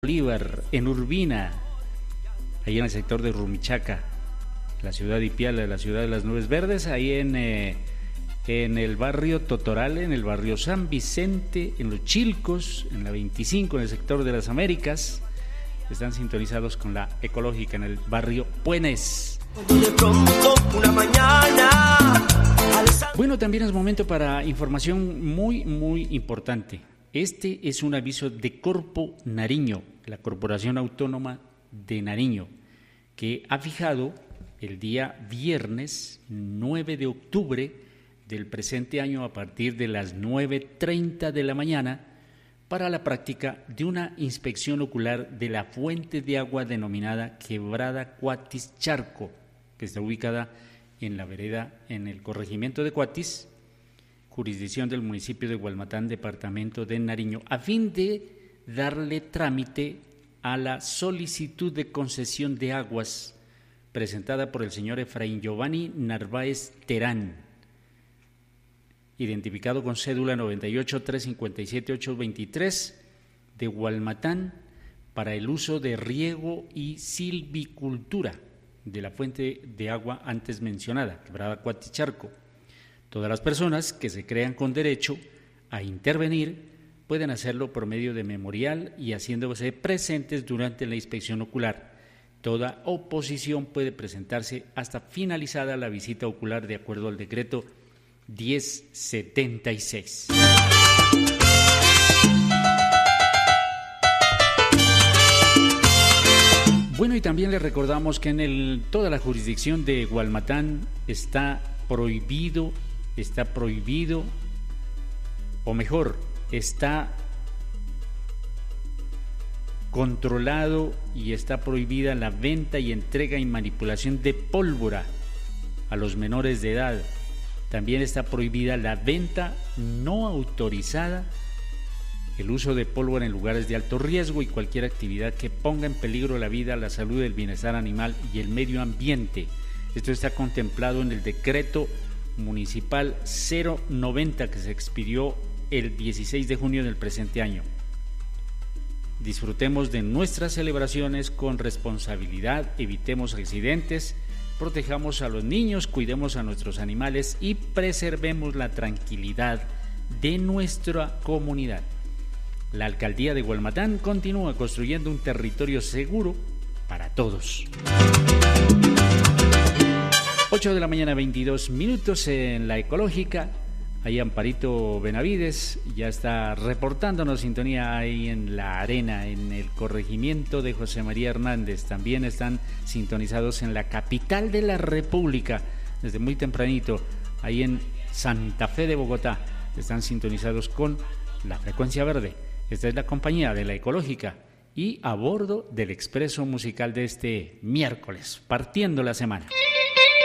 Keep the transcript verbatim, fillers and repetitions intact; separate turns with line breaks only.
Bolívar, en Urbina, ahí en el sector de Rumichaca, la ciudad de Ipiala, la ciudad de las nubes verdes, ahí en, eh, en el barrio Totorale, en el barrio San Vicente, en Los Chilcos, en la veinticinco, en el sector de las Américas, están sintonizados con la ecológica en el barrio Puenes. Bueno, también es momento para información muy, muy importante. Este es un aviso de Corpo Nariño, la Corporación Autónoma de Nariño, que ha fijado el día viernes nueve de octubre del presente año a partir de las nueve treinta de la mañana para la práctica de una inspección ocular de la fuente de agua denominada Quebrada Cuatis Charco, que está ubicada en la vereda, en el corregimiento de Cuatis, jurisdicción del municipio de Gualmatán, departamento de Nariño, a fin de darle trámite a la solicitud de concesión de aguas presentada por el señor Efraín Giovanni Narváez Terán, identificado con cédula noventa y ocho, trescientos cincuenta y siete, ochocientos veintitrés de Gualmatán, para el uso de riego y silvicultura de la fuente de agua antes mencionada, Quebrada Cuatis Charco. Todas las personas que se crean con derecho a intervenir pueden hacerlo por medio de memorial y haciéndose presentes durante la inspección ocular. Toda oposición puede presentarse hasta finalizada la visita ocular de acuerdo al decreto diez setenta y seis. Bueno, y también les recordamos que en el, toda la jurisdicción de Gualmatán está prohibido está prohibido, o mejor, está controlado y está prohibida la venta y entrega y manipulación de pólvora a los menores de edad. También está prohibida la venta no autorizada, el uso de pólvora en lugares de alto riesgo y cualquier actividad que ponga en peligro la vida, la salud, el bienestar animal y el medio ambiente. Esto está contemplado en el decreto municipal cero noventa que se expidió el dieciséis de junio del presente año. Disfrutemos de nuestras celebraciones con responsabilidad, evitemos accidentes, protejamos a los niños, cuidemos a nuestros animales y preservemos la tranquilidad de nuestra comunidad. La alcaldía de Gualmatán continúa construyendo un territorio seguro para todos. ocho de la mañana, veintidós minutos en la ecológica. Ahí Amparito Benavides ya está reportándonos sintonía ahí en la arena, en el corregimiento de José María Hernández. También están sintonizados en la capital de la República, desde muy tempranito, ahí en Santa Fe de Bogotá. Están sintonizados con la frecuencia verde. Esta es la compañía de la ecológica y a bordo del expreso musical de este miércoles, partiendo la semana.